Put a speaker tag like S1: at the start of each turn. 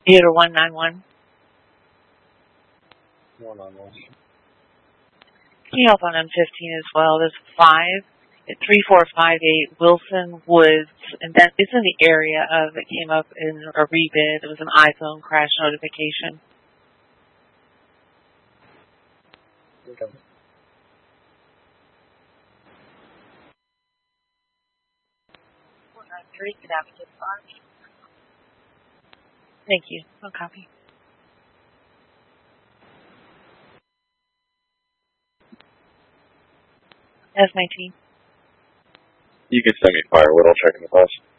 S1: Theater 191.
S2: 191.
S1: Can you help on M15 as well? There's 5 at 3458 Wilson Woods, and that is in the area of, it came up in a rebid. It was an iPhone crash notification.
S2: Okay.
S1: Thank you. No copy. S19.
S3: You can send me fire. What I'll check in the bus.